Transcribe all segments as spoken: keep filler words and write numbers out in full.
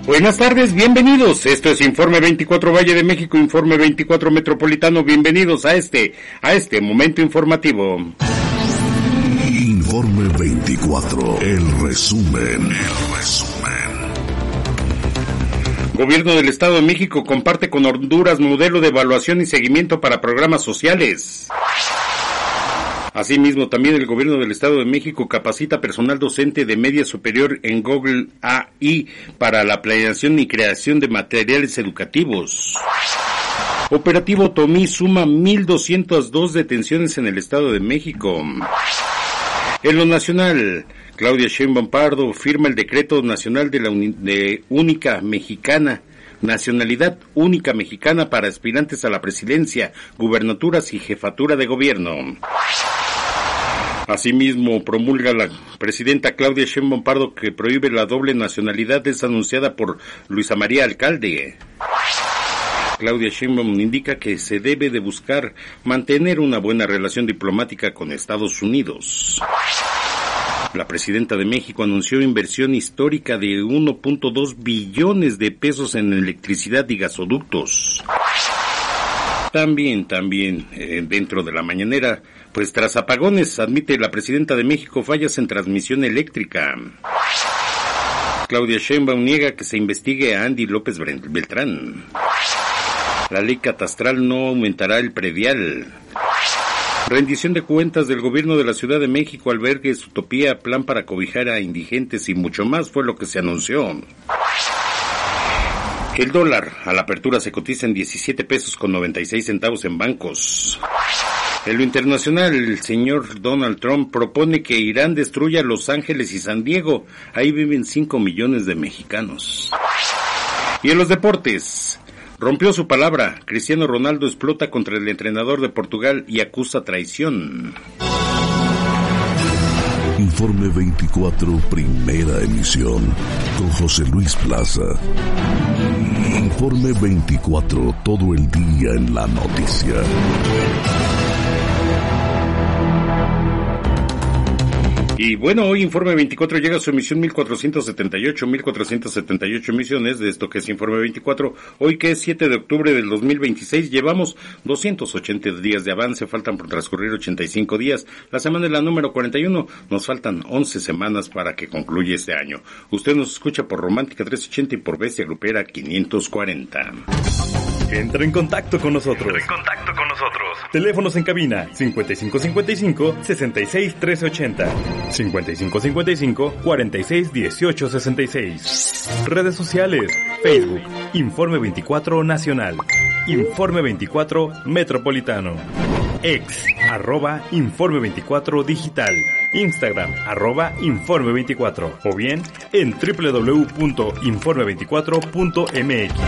Buenas tardes, bienvenidos. Esto es Informe veinticuatro Valle de México, Informe veinticuatro Metropolitano. Bienvenidos a este, a este momento informativo. Informe veinticuatro, el resumen, el resumen. Gobierno del Estado de México comparte con Honduras modelo de evaluación y seguimiento para programas sociales. Asimismo, también el Gobierno del Estado de México capacita personal docente de media superior en Google A I para la planeación y creación de materiales educativos. Operativo Tomí suma mil doscientas dos detenciones en el Estado de México. En lo nacional, Claudia Sheinbaum Pardo firma el decreto nacional de la uni- de única mexicana, nacionalidad única mexicana para aspirantes a la presidencia, gubernaturas y jefatura de gobierno. Asimismo, promulga la presidenta Claudia Sheinbaum Pardo que prohíbe la doble nacionalidad, es anunciada por Luisa María Alcalde. Claudia Sheinbaum indica que se debe de buscar mantener una buena relación diplomática con Estados Unidos. La presidenta de México anunció inversión histórica de uno punto dos billones de pesos en electricidad y gasoductos. También, también, eh, dentro de la mañanera, pues tras apagones, admite la presidenta de México fallas en transmisión eléctrica. Claudia Sheinbaum niega que se investigue a Andy López Beltrán. La ley catastral no aumentará el predial. Rendición de cuentas del gobierno de la Ciudad de México, albergues, utopía, plan para cobijar a indigentes y mucho más fue lo que se anunció. El dólar a la apertura se cotiza en diecisiete pesos con noventa y seis centavos en bancos. En lo internacional, el señor Donald Trump propone que Irán destruya Los Ángeles y San Diego. Ahí viven cinco millones de mexicanos. Y en los deportes, rompió su palabra. Cristiano Ronaldo explota contra el entrenador de Portugal y acusa traición. Informe veinticuatro, primera emisión, con José Luis Plaza. Informe veinticuatro, todo el día en la noticia. Y bueno, hoy Informe veinticuatro llega a su emisión mil cuatrocientos setenta y ocho, mil cuatrocientos setenta y ocho emisiones de esto que es Informe veinticuatro. Hoy que es siete de octubre del dos mil veintiséis, llevamos doscientos ochenta días de avance, faltan por transcurrir ochenta y cinco días. La semana es la número cuarenta y uno, nos faltan once semanas para que concluya este año. Usted nos escucha por Romántica trescientos ochenta y por Bestia Grupera quinientos cuarenta. Entra en contacto con nosotros. Entra en contacto con nosotros. Teléfonos en cabina cincuenta y cinco cincuenta y cinco, sesenta y seis trece ochenta, cincuenta y cinco cincuenta y cinco, cuarenta y seis dieciocho sesenta y seis. Redes sociales: Facebook Informe veinticuatro Nacional, Informe veinticuatro Metropolitano, Ex arroba Informe veinticuatro Digital, Instagram arroba Informe veinticuatro o bien en doble u doble u doble u punto informe veinticuatro punto m x.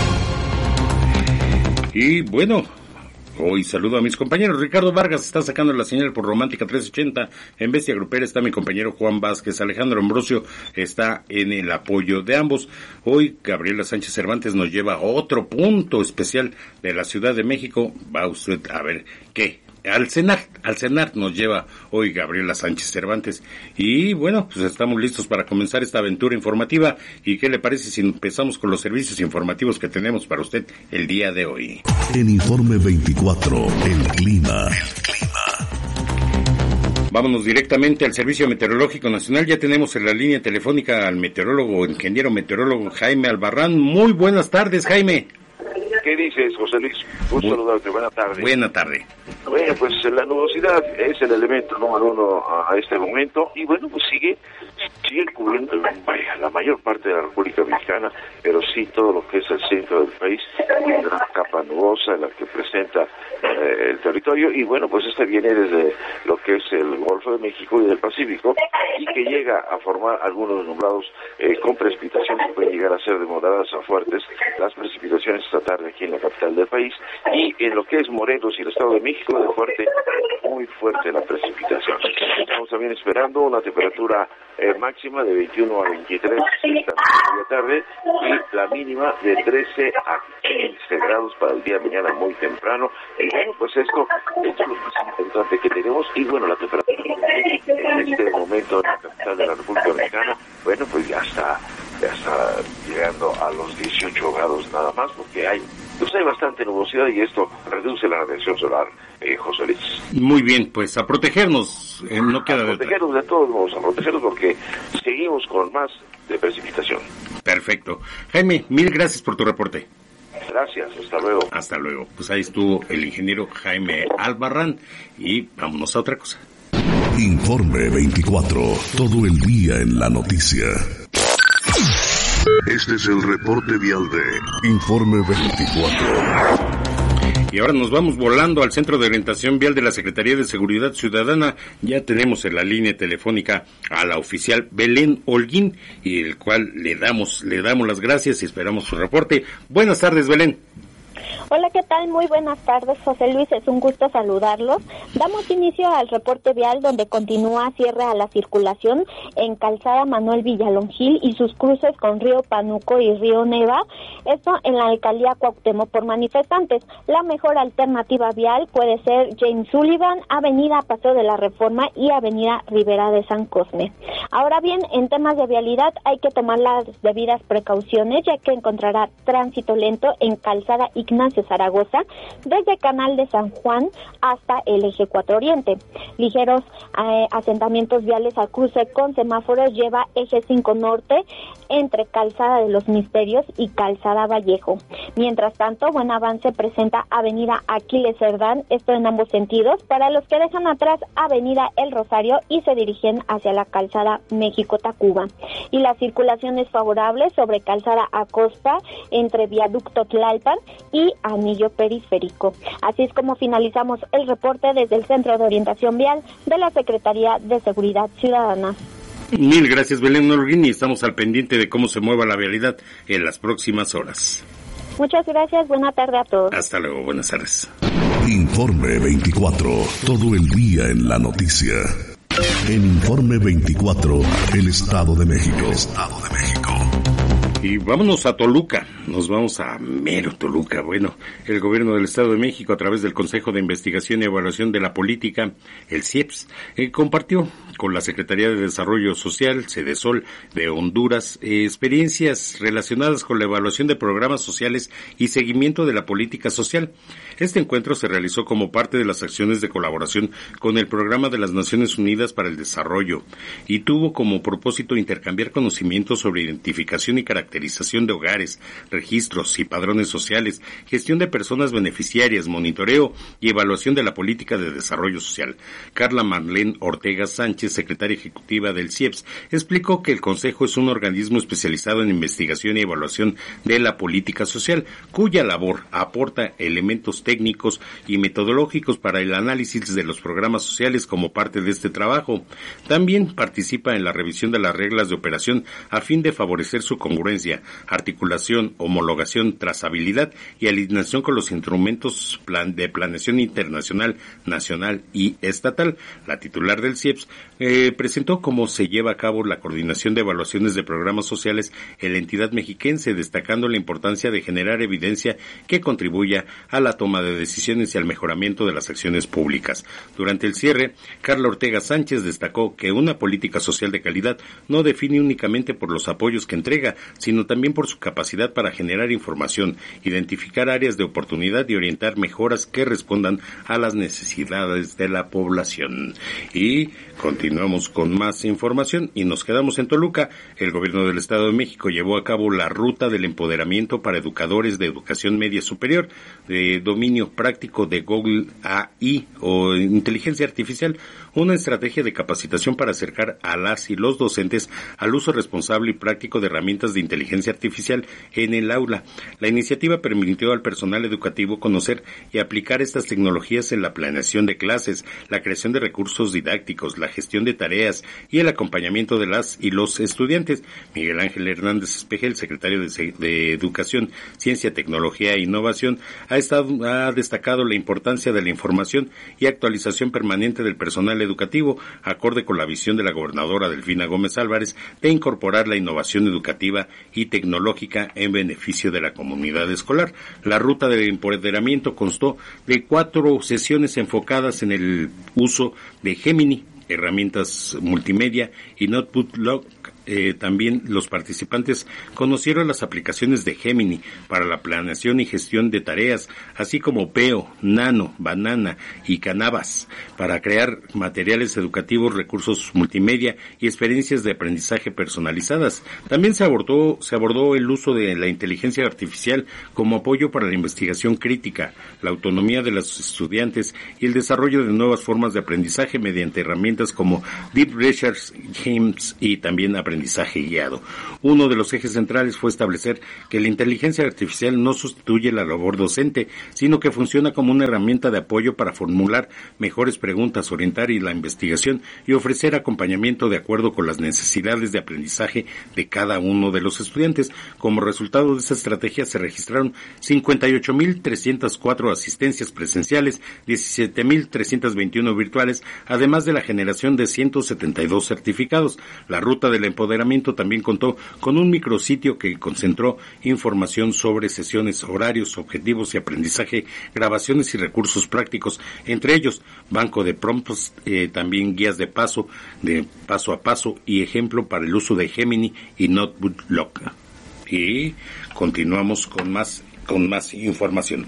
Y bueno, hoy saludo a mis compañeros. Ricardo Vargas está sacando la señal por Romántica trescientos ochenta. En Bestia Grupera está mi compañero Juan Vázquez. Alejandro Ambrosio está en el apoyo de ambos. Hoy Gabriela Sánchez Cervantes nos lleva a otro punto especial de la Ciudad de México. Va usted a ver qué. Al cenar, al cenar nos lleva hoy Gabriela Sánchez Cervantes. Y bueno, pues estamos listos para comenzar esta aventura informativa. ¿Y qué le parece si empezamos con los servicios informativos que tenemos para usted el día de hoy? En Informe veinticuatro, el clima. El clima. Vámonos directamente al Servicio Meteorológico Nacional. Ya tenemos en la línea telefónica al meteorólogo, ingeniero meteorólogo Jaime Albarrán. Muy buenas tardes, Jaime. ¿Qué dices, José Luis? Un saludarte, buena tarde. Buena tarde. Bueno, pues la nubosidad es el elemento número uno a, a este momento y bueno, pues sigue sigue cubriendo vaya, la mayor parte de la República Mexicana, pero sí todo lo que es el centro del país, una capa nubosa en la que presenta eh, el territorio y bueno, pues este viene desde lo que es el Golfo de México y del Pacífico y que llega a formar algunos nublados eh, con precipitaciones que pueden llegar a ser de moderadas a fuertes, las precipitaciones esta tarde aquí en la capital del país y en lo que es Morelos y el Estado de México de fuerte, muy fuerte la precipitación. Estamos también esperando una temperatura eh, máxima de veintiuno a veintitrés esta tarde y la mínima de trece a quince grados para el día de mañana muy temprano. Y bueno, pues esto, esto es lo más importante que tenemos y bueno, la temperatura en este momento en la capital de la República Mexicana, bueno, pues ya está ya está llegando a los dieciocho grados nada más, porque hay pues hay bastante nubosidad y esto reduce la radiación solar, eh, José Luis. Muy bien, pues a protegernos, eh, no queda a de protegernos de todos modos, a protegernos porque seguimos con más de precipitación. Perfecto. Jaime, mil gracias por tu reporte. Gracias, hasta luego. Hasta luego. Pues ahí estuvo el ingeniero Jaime Albarrán y vámonos a otra cosa. Informe veinticuatro, todo el día en la noticia. Este es el reporte vial de Informe veinticuatro. Y ahora nos vamos volando al Centro de Orientación Vial de la Secretaría de Seguridad Ciudadana. Ya tenemos en la línea telefónica a la oficial Belén Holguín, y el cual le damos, le damos las gracias y esperamos su reporte. Buenas tardes, Belén. Hola, ¿qué tal? Muy buenas tardes, José Luis, es un gusto saludarlos. Damos inicio al reporte vial donde continúa cierre a la circulación en Calzada Manuel Villalongil y sus cruces con Río Panuco y Río Neva, esto en la alcaldía Cuauhtémoc por manifestantes. La mejor alternativa vial puede ser James Sullivan, Avenida Paseo de la Reforma y Avenida Ribera de San Cosme. Ahora bien, en temas de vialidad hay que tomar las debidas precauciones, ya que encontrará tránsito lento en Calzada Ignacio Zaragoza, desde Canal de San Juan hasta el Eje cuatro Oriente. Ligeros eh, asentamientos viales al cruce con semáforos lleva Eje cinco Norte entre Calzada de los Misterios y Calzada Vallejo. Mientras tanto, buen avance presenta Avenida Aquiles Cerdán, esto en ambos sentidos, para los que dejan atrás Avenida El Rosario y se dirigen hacia la Calzada México-Tacuba. Y la circulación es favorable sobre Calzada Acosta entre Viaducto Tlalpan y Anillo Periférico. Así es como finalizamos el reporte desde el Centro de Orientación Vial de la Secretaría de Seguridad Ciudadana. Mil gracias, Belén Holguín, y estamos al pendiente de cómo se mueva la vialidad en las próximas horas. Muchas gracias, buena tarde a todos. Hasta luego, buenas tardes. Informe veinticuatro, todo el día en la noticia. En Informe veinticuatro, el Estado de México. Estado de México. Y vámonos a Toluca, nos vamos a mero Toluca. Bueno, el gobierno del Estado de México, a través del Consejo de Investigación y Evaluación de la Política, el C I E P S, eh, compartió con la Secretaría de Desarrollo Social, Cedesol, de Honduras, eh, experiencias relacionadas con la evaluación de programas sociales y seguimiento de la política social. Este encuentro se realizó como parte de las acciones de colaboración con el Programa de las Naciones Unidas para el Desarrollo y tuvo como propósito intercambiar conocimientos sobre identificación y caracterización caracterización de hogares, registros y padrones sociales, gestión de personas beneficiarias, monitoreo y evaluación de la política de desarrollo social. Carla Marlene Ortega Sánchez, secretaria ejecutiva del C I E P S, explicó que el Consejo es un organismo especializado en investigación y evaluación de la política social, cuya labor aporta elementos técnicos y metodológicos para el análisis de los programas sociales como parte de este trabajo. También participa en la revisión de las reglas de operación a fin de favorecer su congruencia, articulación, homologación, trazabilidad y alineación con los instrumentos plan de planeación internacional, nacional y estatal. La titular del C I E P S eh, presentó cómo se lleva a cabo la coordinación de evaluaciones de programas sociales en la entidad mexiquense, destacando la importancia de generar evidencia que contribuya a la toma de decisiones y al mejoramiento de las acciones públicas. Durante el cierre, Carla Ortega Sánchez destacó que una política social de calidad no define únicamente por los apoyos que entrega, sino también por su capacidad para generar información, identificar áreas de oportunidad y orientar mejoras que respondan a las necesidades de la población. Y continuamos con más información y nos quedamos en Toluca. El gobierno del Estado de México llevó a cabo la Ruta del Empoderamiento para Educadores de Educación Media Superior, de dominio práctico de Google A I o Inteligencia Artificial, una estrategia de capacitación para acercar a las y los docentes al uso responsable y práctico de herramientas de inteligencia artificial en el aula. La iniciativa permitió al personal educativo conocer y aplicar estas tecnologías en la planeación de clases, la creación de recursos didácticos, la gestión de tareas y el acompañamiento de las y los estudiantes. Miguel Ángel Hernández Espejel, secretario de, de Educación, Ciencia, Tecnología e Innovación, ha, estado, ha destacado la importancia de la información y actualización permanente del personal educativo, acorde con la visión de la gobernadora Delfina Gómez Álvarez de incorporar la innovación educativa y tecnológica en beneficio de la comunidad escolar. La ruta de empoderamiento constó de cuatro sesiones enfocadas en el uso de Gemini, herramientas multimedia y Notebook Log, eh, también los participantes conocieron las aplicaciones de Gemini para la planeación y gestión de tareas, así como Peo, Nano, Banana y Canvas para crear materiales educativos, recursos multimedia y experiencias de aprendizaje personalizadas. También se abordó, se abordó el uso de la inteligencia artificial como apoyo para la investigación crítica, la autonomía de los estudiantes y el desarrollo de nuevas formas de aprendizaje mediante herramientas como Deep Research Games y también aprendizaje guiado. Uno de los ejes centrales fue establecer que la inteligencia artificial no sustituye la labor docente, sino que funciona como una herramienta de apoyo para formular mejores preguntas, orientar y la investigación y ofrecer acompañamiento de acuerdo con las necesidades de aprendizaje de cada uno de los estudiantes. Como resultado de esa estrategia se registraron cincuenta y ocho mil trescientas cuatro asistencias presenciales, diecisiete mil trescientas veintiuno virtuales, además de la generación de ciento setenta y dos certificados. La ruta del empoderamiento también contó con un micrositio que concentró información sobre sesiones, horarios, objetivos y aprendizaje, grabaciones y recursos prácticos, entre ellos banco de prompts, eh, también guías de paso, de paso a paso y ejemplo para el uso de Gemini y Notebook. Y continuamos con más, con más información.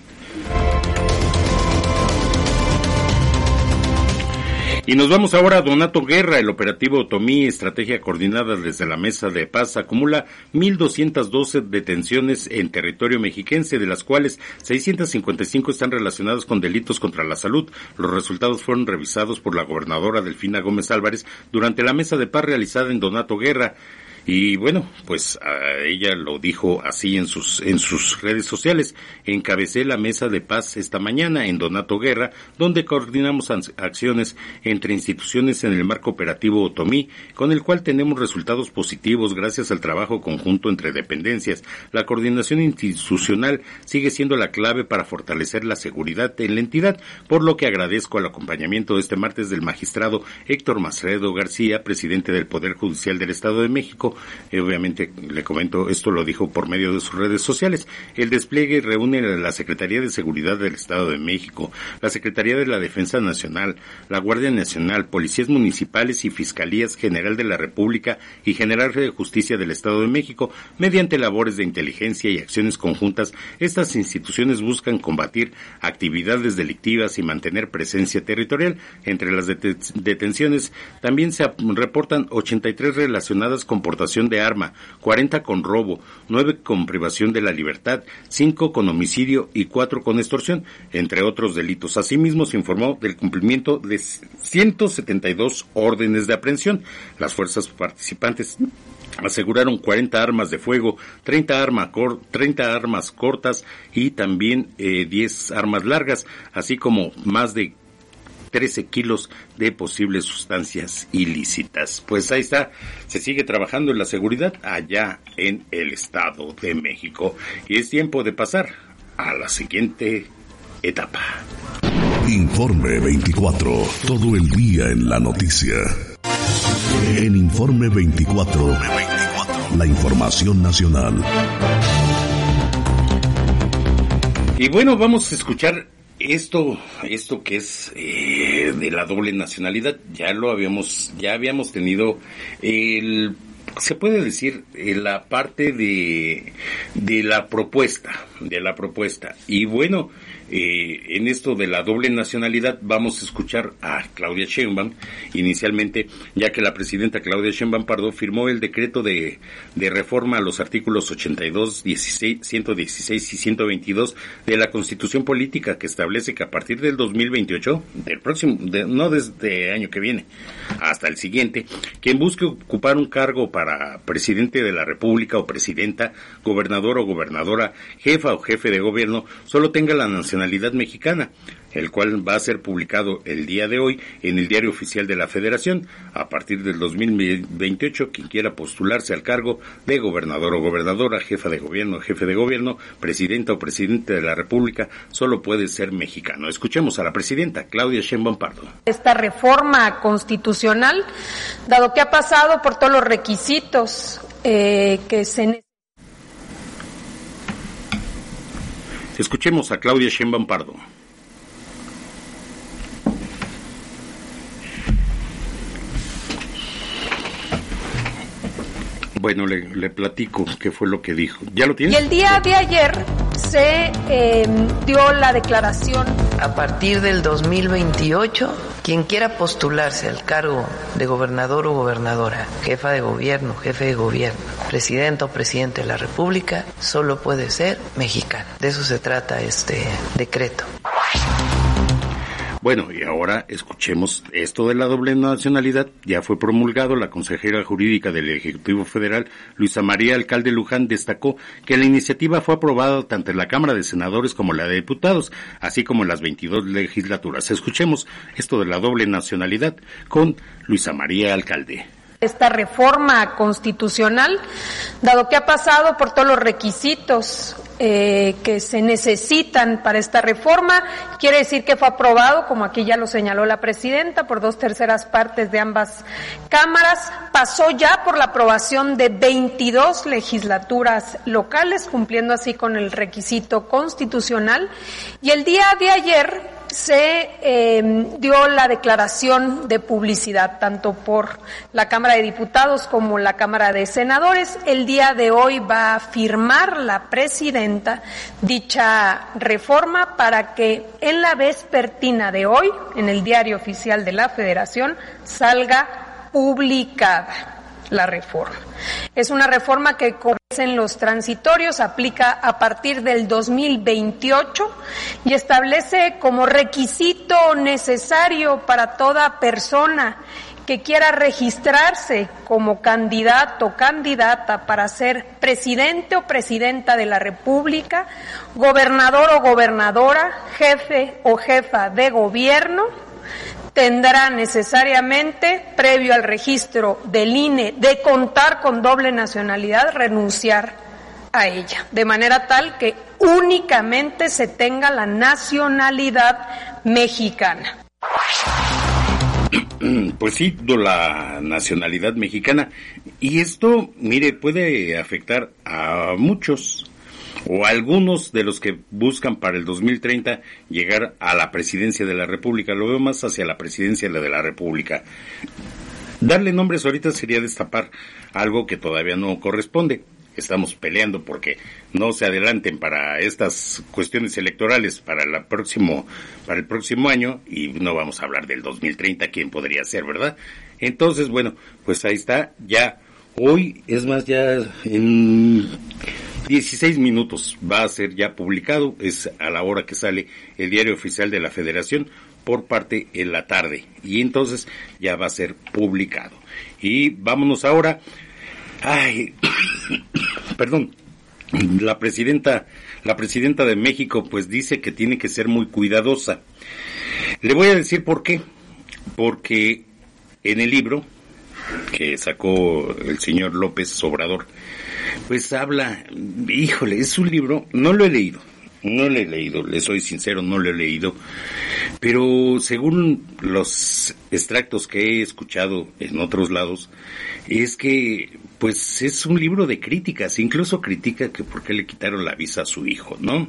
Y nos vamos ahora a Donato Guerra. El operativo Otomí, estrategia coordinada desde la Mesa de Paz, acumula mil doscientas doce detenciones en territorio mexiquense, de las cuales seiscientas cincuenta y cinco están relacionadas con delitos contra la salud. Los resultados fueron revisados por la gobernadora Delfina Gómez Álvarez durante la Mesa de Paz realizada en Donato Guerra. Y bueno, pues a ella lo dijo así en sus en sus redes sociales. Encabecé la mesa de paz esta mañana en Donato Guerra, donde coordinamos acciones entre instituciones en el marco operativo Otomí, con el cual tenemos resultados positivos gracias al trabajo conjunto entre dependencias. La coordinación institucional sigue siendo la clave para fortalecer la seguridad en la entidad, por lo que agradezco el acompañamiento este martes del magistrado Héctor Macredo García, presidente del Poder Judicial del Estado de México. Eh, obviamente, le comento, esto lo dijo por medio de sus redes sociales. El despliegue reúne a la Secretaría de Seguridad del Estado de México, la Secretaría de la Defensa Nacional, la Guardia Nacional, policías municipales y Fiscalías General de la República y General de Justicia del Estado de México. Mediante labores de inteligencia y acciones conjuntas, estas instituciones buscan combatir actividades delictivas y mantener presencia territorial. Entre las det- detenciones también se reportan ochenta y tres relacionadas con portación de arma, cuarenta con robo, nueve con privación de la libertad, cinco con homicidio y cuatro con extorsión, entre otros delitos. Asimismo, se informó del cumplimiento de ciento setenta y dos órdenes de aprehensión. Las fuerzas participantes aseguraron cuarenta armas de fuego, treinta, arma cor- treinta armas cortas y también eh, diez armas largas, así como más de trece kilos de posibles sustancias ilícitas. Pues ahí está, se sigue trabajando en la seguridad allá en el Estado de México. Y es tiempo de pasar a la siguiente etapa. Informe veinticuatro, todo el día en la noticia. En Informe veinticuatro, la información nacional. Y bueno, vamos a escuchar Esto, esto que es eh, de la doble nacionalidad. Ya lo habíamos, ya habíamos tenido el, se puede decir, eh, la parte de, de la propuesta, de la propuesta. Y bueno, eh, en esto de la doble nacionalidad vamos a escuchar a Claudia Sheinbaum inicialmente, ya que la presidenta Claudia Sheinbaum Pardo firmó el decreto de, de reforma a los artículos ochenta y dos, dieciséis, ciento dieciséis y ciento veintidós de la Constitución Política, que establece que a partir del dos mil veintiocho, del próximo, de, no desde el año que viene, hasta el siguiente, quien busque ocupar un cargo para presidente de la República o presidenta, gobernador o gobernadora, jefa o jefe de gobierno, solo tenga la nacionalidad mexicana, el cual va a ser publicado el día de hoy en el Diario Oficial de la Federación. A partir del dos mil veintiocho, quien quiera postularse al cargo de gobernador o gobernadora, jefa de gobierno o jefe de gobierno, presidenta o presidente de la República, solo puede ser mexicano. Escuchemos a la presidenta Claudia Sheinbaum Pardo. Esta reforma constitucional, dado que ha pasado por todos los requisitos eh, que se necesitan. Escuchemos a Claudia Sheinbaum Pardo. Bueno, le, le platico qué fue lo que dijo. ¿Ya lo tienes? Y el día de ayer se eh, dio la declaración. A partir del dos mil veintiocho, quien quiera postularse al cargo de gobernador o gobernadora, jefa de gobierno, jefe de gobierno, presidente o presidente de la República, solo puede ser mexicano. De eso se trata este decreto. Bueno, y ahora escuchemos esto de la doble nacionalidad. Ya fue promulgado. La consejera jurídica del Ejecutivo Federal, Luisa María Alcalde Luján, destacó que la iniciativa fue aprobada tanto en la Cámara de Senadores como en la de Diputados, así como en las veintidós legislaturas. Escuchemos esto de la doble nacionalidad con Luisa María Alcalde. Esta reforma constitucional, dado que ha pasado por todos los requisitos eh, que se necesitan para esta reforma, quiere decir que fue aprobado, como aquí ya lo señaló la presidenta, por dos terceras partes de ambas cámaras, pasó ya por la aprobación de veintidós legislaturas locales, cumpliendo así con el requisito constitucional, y el día de ayer se eh, dio la declaración de publicidad, tanto por la Cámara de Diputados como la Cámara de Senadores. El día de hoy va a firmar la presidenta dicha reforma para que en la vespertina de hoy, en el Diario Oficial de la Federación, salga publicada la reforma. Es una reforma que en los transitorios, aplica a partir del dos mil veintiocho y establece como requisito necesario para toda persona que quiera registrarse como candidato o candidata para ser presidente o presidenta de la República, gobernador o gobernadora, jefe o jefa de gobierno, tendrá necesariamente, previo al registro del I N E de contar con doble nacionalidad, renunciar a ella, de manera tal que únicamente se tenga la nacionalidad mexicana. Pues sí, la nacionalidad mexicana. Y esto, mire, puede afectar a muchos o algunos de los que buscan para el dos mil treinta llegar a la presidencia de la República. Lo veo más hacia la presidencia de la República. Darle nombres ahorita sería destapar algo que todavía no corresponde. Estamos peleando porque no se adelanten para estas cuestiones electorales para la próximo, para el próximo año, y no vamos a hablar del dos mil treinta, quién podría ser, ¿verdad? Entonces, bueno, pues ahí está, ya hoy, es más, ya en dieciséis minutos va a ser ya publicado, es a la hora que sale el Diario Oficial de la Federación por parte en la tarde, y entonces ya va a ser publicado. Y vámonos ahora, ay, perdón, la presidenta, la presidenta de México pues dice que tiene que ser muy cuidadosa. Le voy a decir por qué, porque en el libro que sacó el señor López Obrador, pues habla, híjole, es un libro, no lo he leído, no lo he leído, le soy sincero, no lo he leído, pero según los extractos que he escuchado en otros lados, es que, pues, es un libro de críticas, incluso critica que por qué le quitaron la visa a su hijo, ¿no?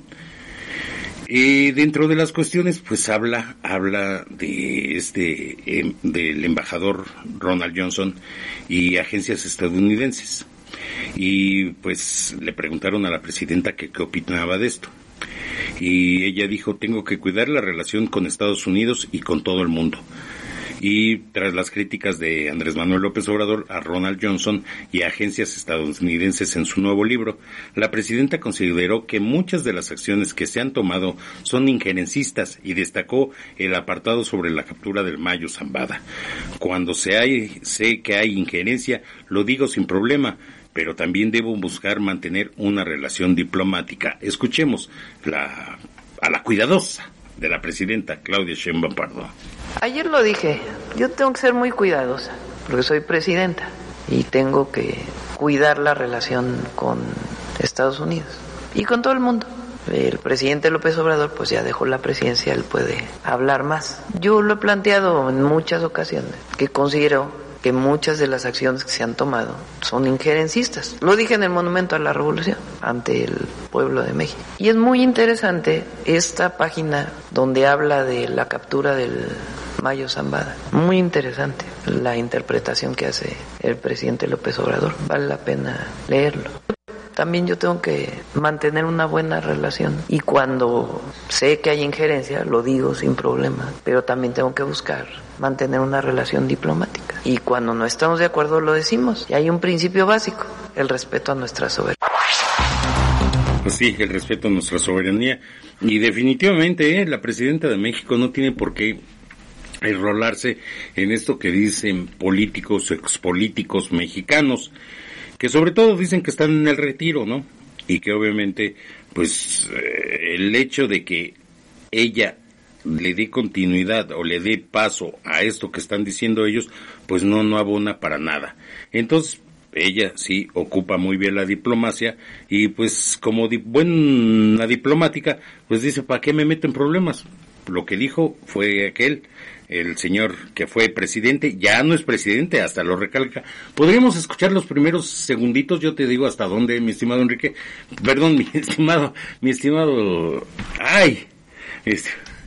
Eh, dentro de las cuestiones, pues habla, habla de este, eh, del embajador Ronald Johnson y agencias estadounidenses. Y pues le preguntaron a la presidenta que qué opinaba de esto. Y ella dijo, tengo que cuidar la relación con Estados Unidos y con todo el mundo. Y tras las críticas de Andrés Manuel López Obrador a Ronald Johnson y a agencias estadounidenses en su nuevo libro, la presidenta consideró que muchas de las acciones que se han tomado son injerencistas y destacó el apartado sobre la captura del Mayo Zambada. Cuando se hay, sé que hay injerencia, lo digo sin problema, pero también debo buscar mantener una relación diplomática. Escuchemos la, a la cuidadosa de la presidenta Claudia Sheinbaum Pardo. Ayer lo dije, yo tengo que ser muy cuidadosa, porque soy presidenta y tengo que cuidar la relación con Estados Unidos y con todo el mundo. El presidente López Obrador pues ya dejó la presidencia, él puede hablar más. Yo lo he planteado en muchas ocasiones, que considero que muchas de las acciones que se han tomado son injerencistas. Lo dije en el Monumento a la Revolución, ante el pueblo de México. Y es muy interesante esta página donde habla de la captura del Mayo Zambada. Muy interesante la interpretación que hace el presidente López Obrador. Vale la pena leerlo. También yo tengo que mantener una buena relación y cuando sé que hay injerencia lo digo sin problema, pero también tengo que buscar mantener una relación diplomática y cuando no estamos de acuerdo lo decimos. Y hay un principio básico, el respeto a nuestra soberanía. Pues sí, el respeto a nuestra soberanía y definitivamente eh, la presidenta de México no tiene por qué enrolarse en esto que dicen políticos, expolíticos mexicanos, que sobre todo dicen que están en el retiro, ¿no? Y que obviamente, pues, eh, el hecho de que ella le dé continuidad o le dé paso a esto que están diciendo ellos, pues no, no abona para nada. Entonces, ella sí ocupa muy bien la diplomacia y pues como di- buena diplomática, pues dice, ¿para qué me meto en problemas? Lo que dijo fue aquel, el señor que fue presidente, ya no es presidente, hasta lo recalca. Podríamos escuchar los primeros segunditos, yo te digo hasta dónde, mi estimado Enrique, perdón, mi estimado, mi estimado, ay, este,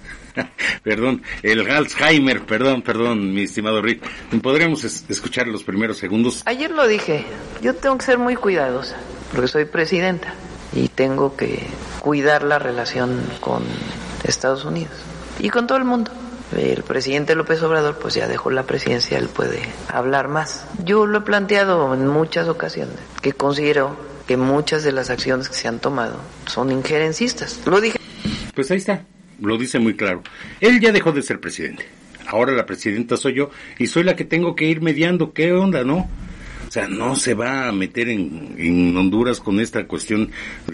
perdón, el Alzheimer, perdón, perdón, mi estimado Rick, podríamos es- escuchar los primeros segundos. Ayer lo dije, yo tengo que ser muy cuidadosa, porque soy presidenta y tengo que cuidar la relación con Estados Unidos y con todo el mundo. El presidente López Obrador pues ya dejó la presidencia, él puede hablar más. Yo lo he planteado en muchas ocasiones, que considero que muchas de las acciones que se han tomado son injerencistas. Lo dije. Pues ahí está, lo dice muy claro. Él ya dejó de ser presidente. Ahora la presidenta soy yo y soy la que tengo que ir mediando. ¿Qué onda, no? O sea, no se va a meter en, en Honduras con esta cuestión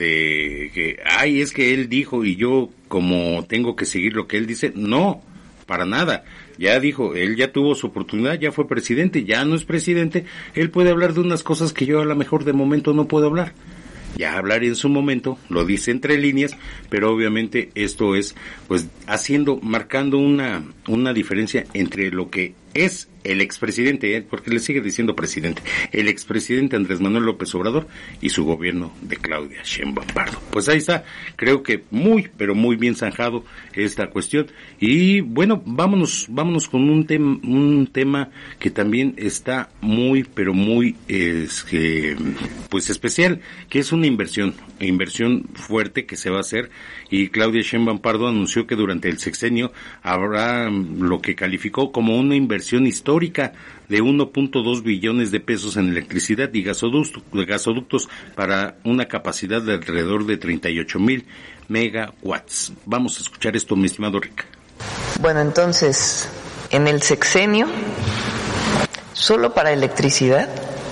de que, ay, es que él dijo y yo como tengo que seguir lo que él dice. No, para nada. Ya dijo, él ya tuvo su oportunidad, ya fue presidente, ya no es presidente. Él puede hablar de unas cosas que yo a lo mejor de momento no puedo hablar. Ya hablaré en su momento, lo dice entre líneas, pero obviamente esto es, pues, haciendo, marcando una, una diferencia entre lo que es el expresidente, ¿eh? Porque le sigue diciendo presidente, el expresidente Andrés Manuel López Obrador y su gobierno de Claudia Sheinbaum Pardo. Pues ahí está, creo que muy, pero muy bien zanjado esta cuestión. Y bueno, vámonos, vámonos con un tema, un tema que también está muy, pero muy, es que, pues especial, que es una inversión, inversión fuerte que se va a hacer, y Claudia Sheinbaum Pardo anunció que durante el sexenio habrá lo que calificó como una inversión histórica de uno punto dos billones de pesos en electricidad y gasoductos, gasoductos para una capacidad de alrededor de treinta y ocho mil megawatts. Vamos a escuchar esto, mi estimado Rick. Bueno, entonces, en el sexenio, solo para electricidad,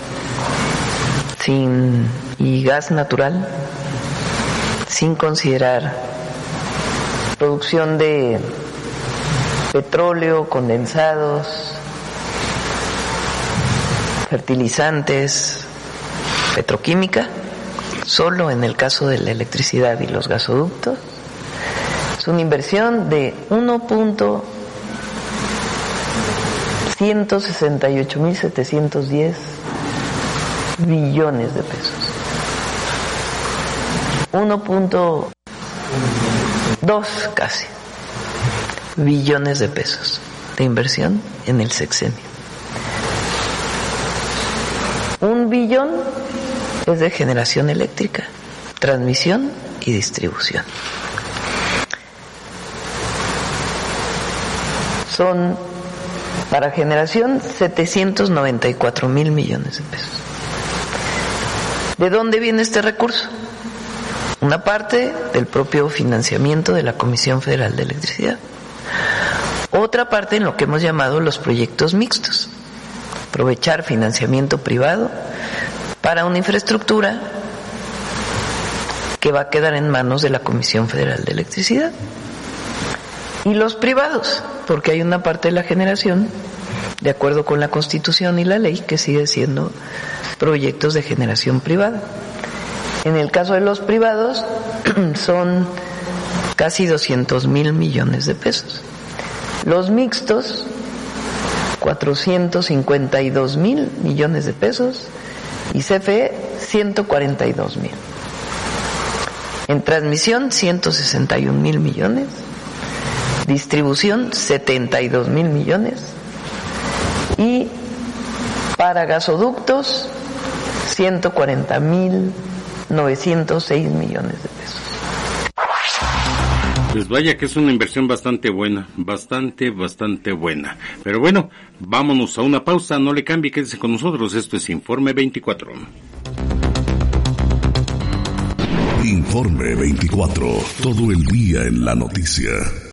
sin y gas natural, sin considerar producción de petróleo, condensados, fertilizantes, petroquímica, solo en el caso de la electricidad y los gasoductos, es una inversión de uno punto ciento sesenta y ocho mil setecientos diez billones de pesos. uno punto dos casi billones de pesos de inversión en el sexenio. Un billón es de generación eléctrica, transmisión y distribución. Son para generación setecientos noventa y cuatro mil millones de pesos. ¿De dónde viene este recurso? Una parte del propio financiamiento de la Comisión Federal de Electricidad. Otra parte en lo que hemos llamado los proyectos mixtos. Aprovechar financiamiento privado para una infraestructura que va a quedar en manos de la Comisión Federal de Electricidad. Y los privados, porque hay una parte de la generación, de acuerdo con la Constitución y la ley, que sigue siendo proyectos de generación privada. En el caso de los privados son casi doscientos mil millones de pesos. Los mixtos, cuatrocientos cincuenta y dos mil millones de pesos, y C F E, ciento cuarenta y dos mil. En transmisión, ciento sesenta y un mil millones, distribución setenta y dos mil millones y para gasoductos ciento cuarenta mil novecientos seis millones de pesos. Pues vaya que es una inversión bastante buena, bastante, bastante buena. Pero bueno, vámonos a una pausa, no le cambie, quédese con nosotros, esto es Informe veinticuatro. Informe veinticuatro, todo el día en la noticia.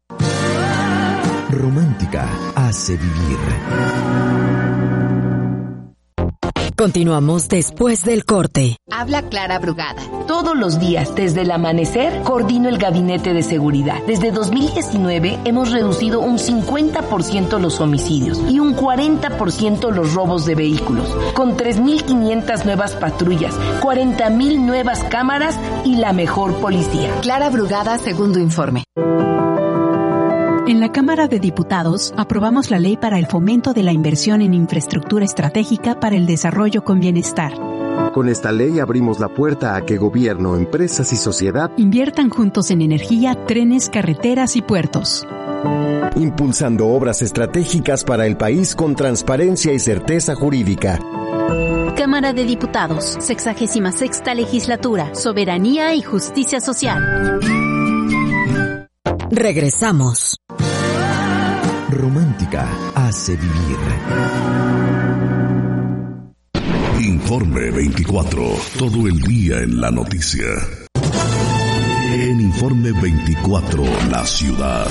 Romántica hace vivir. Continuamos después del corte. Habla Clara Brugada. Todos los días, desde el amanecer, coordino el gabinete de seguridad. Desde dos mil diecinueve hemos reducido un cincuenta por ciento los homicidios y un cuarenta por ciento los robos de vehículos, con tres mil quinientas nuevas patrullas, cuarenta mil nuevas cámaras y la mejor policía. Clara Brugada, segundo informe. En la Cámara de Diputados aprobamos la ley para el fomento de la inversión en infraestructura estratégica para el desarrollo con bienestar. Con esta ley abrimos la puerta a que gobierno, empresas y sociedad inviertan juntos en energía, trenes, carreteras y puertos. Impulsando obras estratégicas para el país con transparencia y certeza jurídica. Cámara de Diputados, sexagésima sexta legislatura, soberanía y justicia social. Regresamos. Romántica hace vivir. Informe veinticuatro, todo el día en la noticia. En Informe veinticuatro, la ciudad.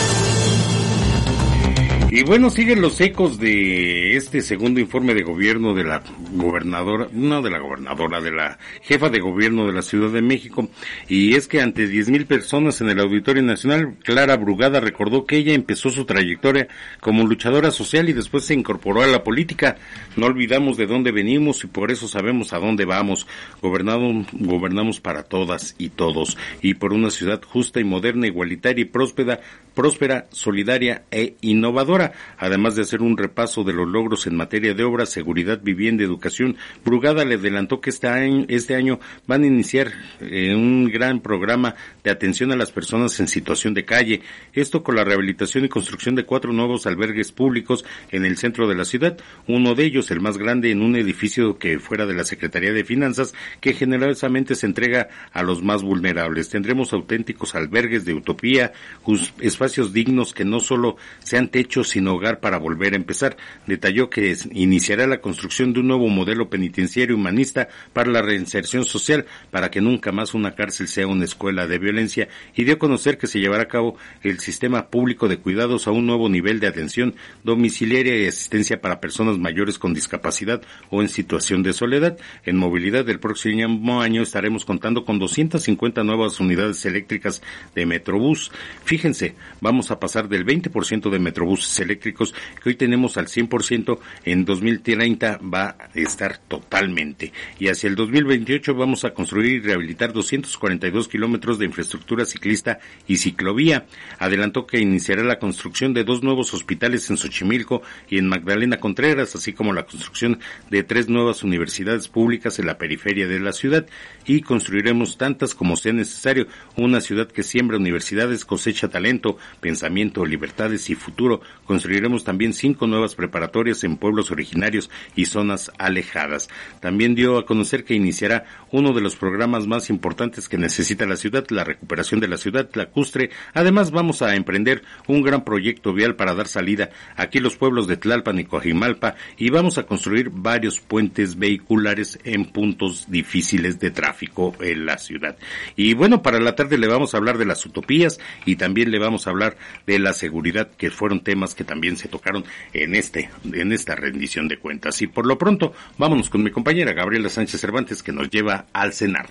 Y bueno, siguen los ecos de este segundo informe de gobierno de la gobernadora, no de la gobernadora, de la jefa de gobierno de la Ciudad de México, y es que ante diez mil personas en el Auditorio Nacional, Clara Brugada recordó que ella empezó su trayectoria como luchadora social y después se incorporó a la política. No olvidamos de dónde venimos y por eso sabemos a dónde vamos. Gobernamos, gobernamos para todas y todos, y por una ciudad justa y moderna, igualitaria y próspera, próspera, solidaria e innovadora. Además de hacer un repaso de los logros en materia de obras, seguridad, vivienda, educación, Brugada le adelantó que este año, este año van a iniciar eh, un gran programa de atención a las personas en situación de calle. Esto con la rehabilitación y construcción de cuatro nuevos albergues públicos en el centro de la ciudad. Uno de ellos, el más grande, en un edificio que fuera de la Secretaría de Finanzas, que generosamente se entrega a los más vulnerables. Tendremos auténticos albergues de utopía, espacios dignos que no solo sean techos, sino hogar para volver a empezar. Detalló que es, iniciará la construcción de un nuevo modelo penitenciario humanista para la reinserción social, para que nunca más una cárcel sea una escuela de violencia, y dio a conocer que se llevará a cabo el sistema público de cuidados a un nuevo nivel de atención domiciliaria y asistencia para personas mayores con discapacidad o en situación de soledad. En movilidad, del próximo año estaremos contando con doscientas cincuenta nuevas unidades eléctricas de Metrobús. Fíjense, vamos a pasar del veinte por ciento de Metrobuses eléctricos que hoy tenemos al cien por ciento, en dos mil treinta va a estar totalmente, y hacia el dos mil veintiocho vamos a construir y rehabilitar doscientos cuarenta y dos kilómetros de infraestructura ciclista y ciclovía. Adelantó que iniciará la construcción de dos nuevos hospitales en Xochimilco y en Magdalena Contreras, así como la construcción de tres nuevas universidades públicas en la periferia de la ciudad, y construiremos tantas como sea necesario. Una ciudad que siembra universidades, cosecha talento, pensamiento, libertades y futuro. Construiremos también cinco nuevas preparatorias en pueblos originarios y zonas alejadas. También dio a conocer que iniciará uno de los programas más importantes que necesita la ciudad, la recuperación de la ciudad lacustre. Además, vamos a emprender un gran proyecto vial para dar salida aquí los pueblos de Tlalpan y Coajimalpa, y vamos a construir varios puentes vehiculares en puntos difíciles de tráfico en la ciudad. Y bueno, para la tarde le vamos a hablar de las utopías y también le vamos a hablar de la seguridad, que fueron temas que también se tocaron en este en esta rendición de cuentas. Y por lo pronto, vámonos con mi compañera Gabriela Sánchez Cervantes, que nos lleva al CENART.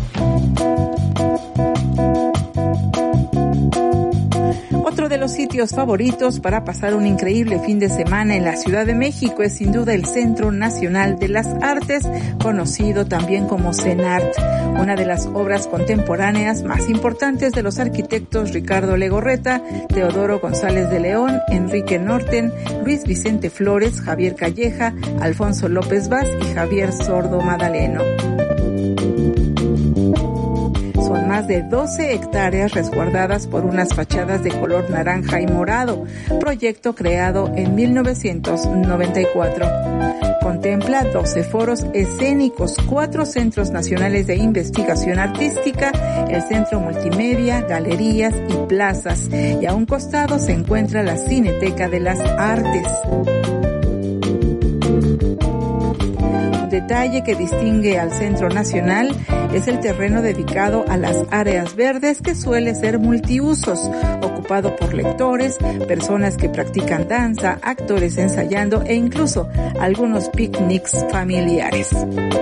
Otro de los sitios favoritos para pasar un increíble fin de semana en la Ciudad de México es sin duda el Centro Nacional de las Artes, conocido también como CENART, una de las obras contemporáneas más importantes de los arquitectos Ricardo Legorreta, Teodoro González de León, Enrique Norten, Luis Vicente Flores, Javier Calleja, Alfonso López Vaz y Javier Sordo Madaleno. Son más de doce hectáreas resguardadas por unas fachadas de color naranja y morado, proyecto creado en mil novecientos noventa y cuatro. Contempla doce foros escénicos, cuatro centros nacionales de investigación artística, el centro multimedia, galerías y plazas, y a un costado se encuentra la Cineteca de las Artes. Un detalle que distingue al Centro Nacional es el terreno dedicado a las áreas verdes, que suele ser multiusos, ocupado por lectores, personas que practican danza, actores ensayando e incluso algunos picnics familiares.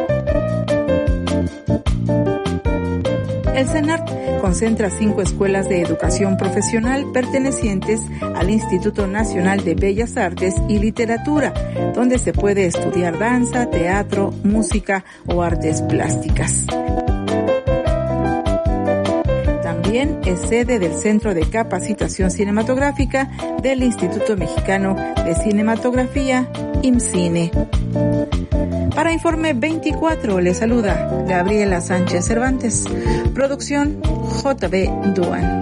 El CENART concentra cinco escuelas de educación profesional pertenecientes al Instituto Nacional de Bellas Artes y Literatura, donde se puede estudiar danza, teatro, música o artes plásticas. También es sede del Centro de Capacitación Cinematográfica del Instituto Mexicano de Cinematografía, IMCINE. Para Informe veinticuatro le saluda Gabriela Sánchez Cervantes. Producción J B Duan.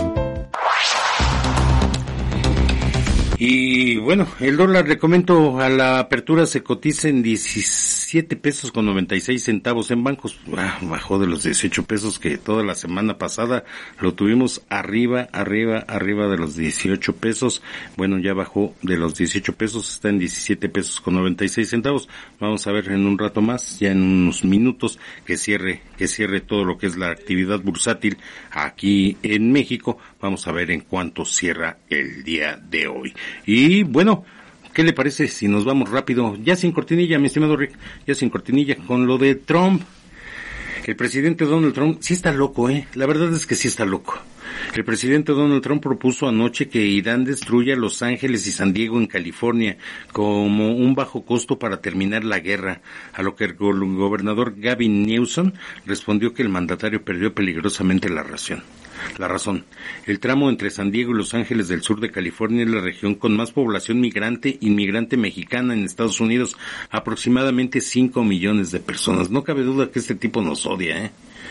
Y bueno, el dólar, le comento, a la apertura se cotiza en diecisiete pesos con noventa y seis centavos en bancos. Ah, bajó de los dieciocho pesos que toda la semana pasada lo tuvimos arriba, arriba, arriba de los dieciocho pesos. Bueno, ya bajó de los dieciocho pesos, está en diecisiete pesos con noventa y seis centavos. Vamos a ver en un rato más, ya en unos minutos, que cierre, que cierre todo lo que es la actividad bursátil aquí en México. Vamos a ver en cuánto cierra el día de hoy. Y bueno, ¿qué le parece si nos vamos rápido, ya sin cortinilla, mi estimado Rick, ya sin cortinilla, con lo de Trump? El presidente Donald Trump sí está loco, ¿eh? La verdad es que sí está loco. El presidente Donald Trump propuso anoche que Irán destruya Los Ángeles y San Diego en California como un bajo costo para terminar la guerra, a lo que el gobernador Gavin Newsom respondió que el mandatario perdió peligrosamente la razón. La razón. El tramo entre San Diego y Los Ángeles del sur de California es la región con más población migrante, inmigrante mexicana en Estados Unidos, aproximadamente cinco millones de personas. No cabe duda que este tipo nos odia, ¿eh?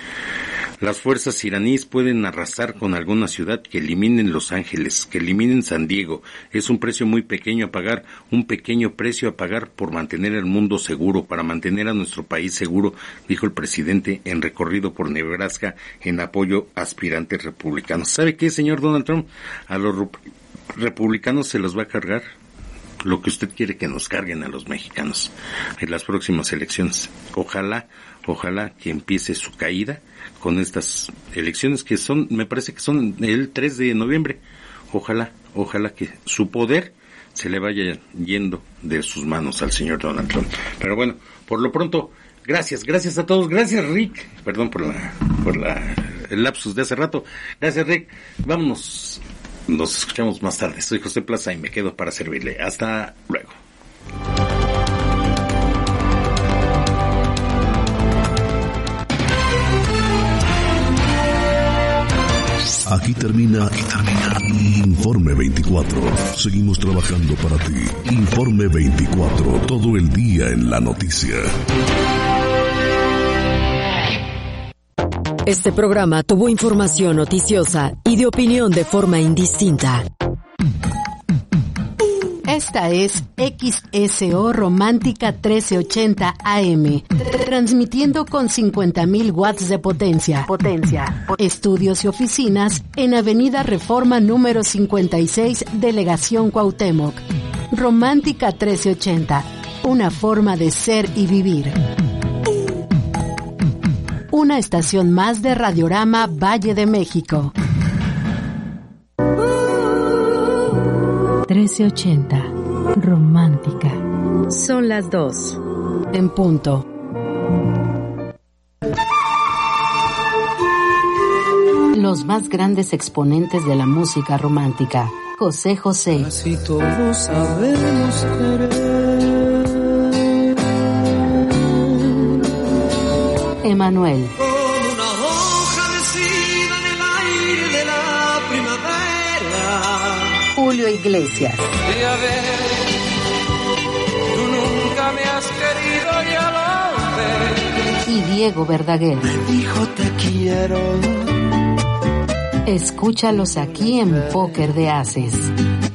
Las fuerzas iraníes pueden arrasar con alguna ciudad, que eliminen Los Ángeles, que eliminen San Diego. Es un precio muy pequeño a pagar, un pequeño precio a pagar por mantener el mundo seguro, para mantener a nuestro país seguro, dijo el presidente en recorrido por Nebraska en apoyo a aspirantes republicanos. ¿Sabe qué, señor Donald Trump? A los republicanos se los va a cargar lo que usted quiere que nos carguen a los mexicanos en las próximas elecciones. Ojalá, ojalá que empiece su caída con estas elecciones que son, me parece que son el tres de noviembre. Ojalá, ojalá que su poder se le vaya yendo de sus manos al señor Donald Trump. Pero bueno, por lo pronto, gracias, gracias a todos, gracias Rick, perdón por la, por la, el lapsus de hace rato. Gracias Rick, vámonos, nos escuchamos más tarde. Soy José Plaza y me quedo para servirle. Hasta luego. Aquí termina, aquí termina Informe veinticuatro. Seguimos trabajando para ti. Informe veinticuatro, todo el día en la noticia. Este programa tuvo información noticiosa y de opinión de forma indistinta. Esta es X S O Romántica trece ochenta A M, transmitiendo con cincuenta mil watts de potencia. Potencia. Estudios y oficinas en Avenida Reforma número cincuenta y seis, Delegación Cuauhtémoc. Romántica trece ochenta, una forma de ser y vivir. Una estación más de Radiorama Valle de México. trece ochenta, romántica. Son las dos. En punto. Los más grandes exponentes de la música romántica. José José. Así todos sabemos querer. Emanuel. Julio Iglesias. Y a ver, tú nunca me has querido, ya lo ves. Y Diego Verdaguer. Me dijo te quiero. Escúchalos aquí en Póker de Ases.